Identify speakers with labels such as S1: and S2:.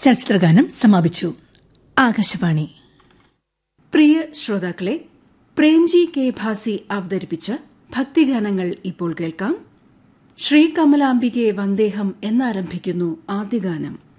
S1: ചലച്ചിത്രഗാനം സമാപിച്ചു. ആകാശവാണി.
S2: പ്രിയ ശ്രോതാക്കളെ, പ്രേംജി കെ ഭാസി അവതരിപ്പിച്ച ഭക്തിഗാനങ്ങൾ ഇപ്പോൾ കേൾക്കാം. ശ്രീ കമലാംബികെ വന്ദേഹം എന്നാരംഭിക്കുന്നു ആദ്യ ഗാനം.